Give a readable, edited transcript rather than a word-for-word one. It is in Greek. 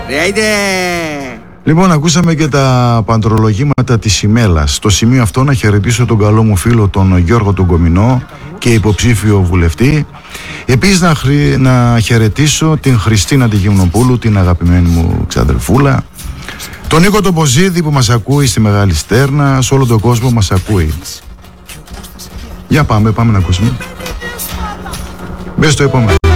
Λοιπόν, ακούσαμε και τα παντρολογήματα της ημέλας. Στο σημείο αυτό να χαιρετήσω τον καλό μου φίλο τον Γιώργο τον Κομινό και υποψήφιο βουλευτή. Επίσης να χαιρετήσω την Χριστίνα τη Γυμνοπούλου, την αγαπημένη μου ξαδερφούλα. Τον Νίκο τον Ποζίδη που μας ακούει στη Μεγάλη Στέρνα, σε όλο τον κόσμο μας ακούει. Για πάμε να ακούσουμε. Μπες στο επόμενο.